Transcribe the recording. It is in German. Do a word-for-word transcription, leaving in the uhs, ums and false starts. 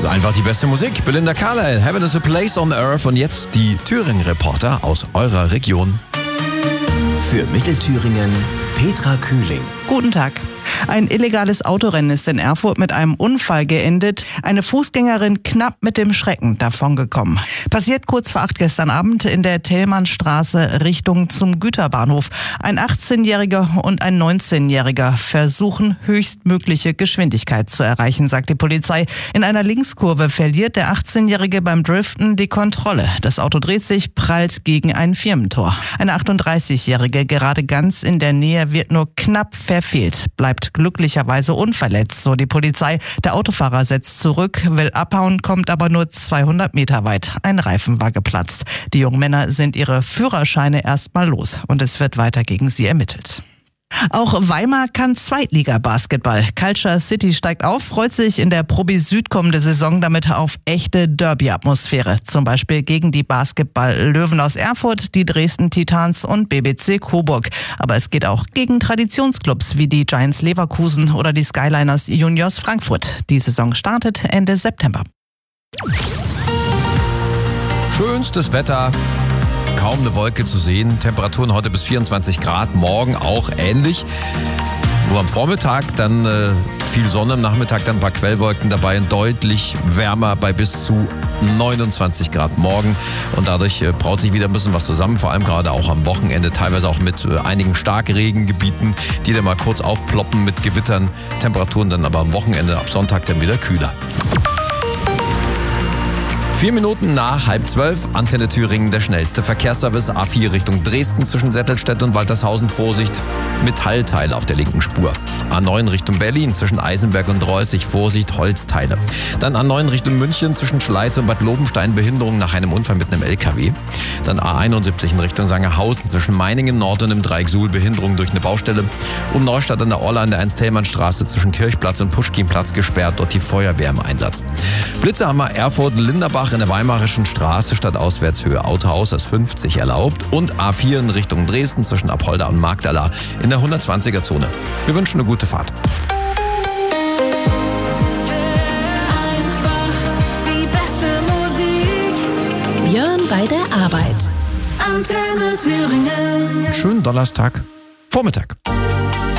Einfach die beste Musik. Belinda Carlisle, Heaven is a Place on Earth. Und jetzt die Thüringen-Reporter aus eurer Region. Für Mittelthüringen Petra Kühling. Guten Tag. Ein illegales Autorennen ist in Erfurt mit einem Unfall geendet. Eine Fußgängerin knapp mit dem Schrecken davongekommen. Passiert kurz vor acht gestern Abend in der Thälmannstraße Richtung zum Güterbahnhof. Ein achtzehnjähriger und ein neunzehnjähriger versuchen höchstmögliche Geschwindigkeit zu erreichen, sagt die Polizei. In einer Linkskurve verliert der achtzehnjährige beim Driften die Kontrolle. Das Auto dreht sich, prallt gegen ein Firmentor. Eine achtunddreißigjährige, gerade ganz in der Nähe, wird nur knapp verfehlt, bleibt glücklicherweise unverletzt, so die Polizei. Der Autofahrer setzt zurück, will abhauen, kommt aber nur zweihundert Meter weit. Ein Reifen war geplatzt. Die jungen Männer sind ihre Führerscheine erstmal los und es wird weiter gegen sie ermittelt. Auch Weimar kann Zweitliga-Basketball. Culture City steigt auf, freut sich in der Probi Süd kommende Saison damit auf echte Derby-Atmosphäre. Zum Beispiel gegen die Basketball-Löwen aus Erfurt, die Dresden Titans und B B C Coburg. Aber es geht auch gegen Traditionsclubs wie die Giants Leverkusen oder die Skyliners Juniors Frankfurt. Die Saison startet Ende September. Schönstes Wetter. Kaum eine Wolke zu sehen. Temperaturen heute bis vierundzwanzig Grad, morgen auch ähnlich. Nur am Vormittag dann äh, viel Sonne, am Nachmittag dann ein paar Quellwolken dabei und deutlich wärmer bei bis zu neunundzwanzig Grad morgen. Und dadurch äh, braut sich wieder ein bisschen was zusammen, vor allem gerade auch am Wochenende, teilweise auch mit äh, einigen Starkregengebieten, die dann mal kurz aufploppen mit Gewittern. Temperaturen dann aber am Wochenende, ab Sonntag dann wieder kühler. Vier Minuten nach halb zwölf, Antenne Thüringen, der schnellste Verkehrsservice. A vier Richtung Dresden zwischen Settelstedt und Waltershausen, Vorsicht, Metallteile auf der linken Spur. A neun Richtung Berlin zwischen Eisenberg und Reußig, Vorsicht, Holzteile. Dann A neun Richtung München zwischen Schleiz und Bad Lobenstein, Behinderung nach einem Unfall mit einem L K W. Dann A einundsiebzig in Richtung Sangerhausen zwischen Meiningen Nord und im Dreieck Suhl, Behinderung durch eine Baustelle. Um Neustadt an der Orla an der Ernst-Thälmann-Straße zwischen Kirchplatz und Puschkinplatz gesperrt, dort die Feuerwehr im Einsatz. Blitzerhammer Erfurt, Linderbach in der Weimarischen Straße statt Auswärtshöhe Autohaus S fünfzig erlaubt und A vier in Richtung Dresden zwischen Apolda und Magdala in der hundertzwanziger Zone. Wir wünschen eine gute Fahrt. Einfach die beste Musik. Björn bei der Arbeit. Antenne Thüringen. Schönen Donnerstag Vormittag.